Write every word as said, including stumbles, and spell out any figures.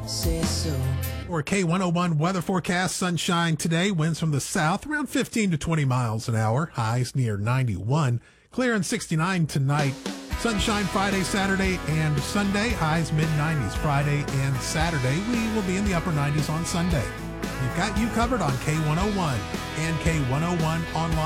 say so. Or K one oh one weather forecast, sunshine today, winds from the south around fifteen to twenty miles an hour, highs near ninety-one, clear and sixty-nine tonight. Sunshine Friday, Saturday, and Sunday, highs mid nineties Friday and Saturday. We will be in the upper nineties on Sunday. We've got you covered on K one oh one and K one oh one online.